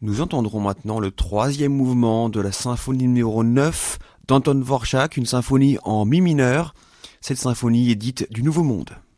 Nous entendrons maintenant le troisième mouvement de la symphonie numéro 9 d'Anton Dvorak, une symphonie en mi mineur. Cette symphonie est dite du Nouveau Monde.